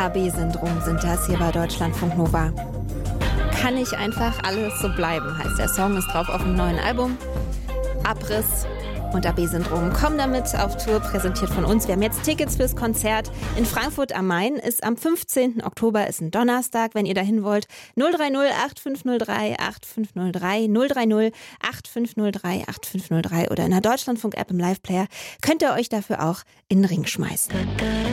AB-Syndrom sind das hier bei Deutschlandfunk Nova. Kann nicht einfach alles so bleiben, heißt der Song, ist drauf auf dem neuen Album. Abriss und AB-Syndrom kommen damit auf Tour, präsentiert von uns. Wir haben jetzt Tickets fürs Konzert in Frankfurt am Main. Ist am 15. Oktober, ist ein Donnerstag, wenn ihr dahin wollt. 030 8503 8503 030 8503 8503 oder in der Deutschlandfunk-App im Live-Player könnt ihr euch dafür auch in den Ring schmeißen.